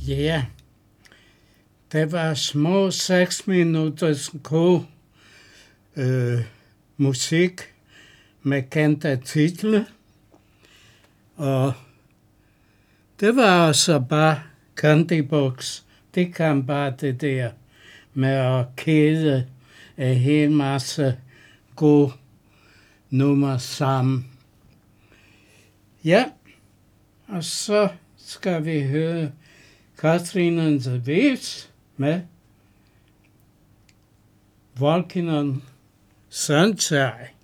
Ja, det var små 6 minutters god musik med kendte titler, og det var også bare Candy Box. Det kan bare det der med at kæde en hel masse gode nummer sammen. Ja, og så skal vi høre Katrin and the Waves med Walking on Sunshine.